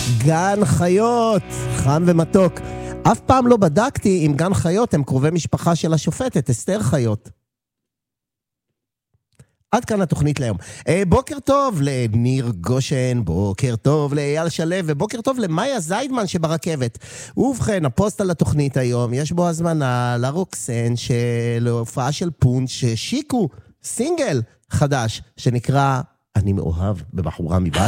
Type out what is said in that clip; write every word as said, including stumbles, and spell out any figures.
גן חיות, חם ומתוק. אף פעם לא בדקתי אם גן חיות הם קרובי משפחה של השופטת, אסתר חיות. עד כאן התוכנית להיום. בוקר טוב לניר גושן, בוקר טוב לאייל שלו, ובוקר טוב למאיה זיידמן שברכבת. ובכן, הפוסט על התוכנית היום, יש בו הזמנה לרוקסן של הופעה של פונץ' ששיקו סינגל חדש, שנקרא אני מאוהב בבחורה מבאס.